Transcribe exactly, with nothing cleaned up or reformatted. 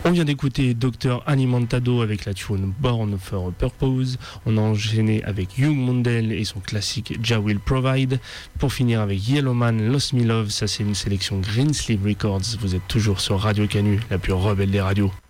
On vient d'écouter docteur Animantado avec la tune Born for a Purpose. On a enchaîné avec Young Mondale et son classique Jah Will Provide. Pour finir avec Yellowman, Lost Me Love. Ça, c'est une sélection Greensleeve Records. Vous êtes toujours sur Radio Canu, la plus rebelle des radios.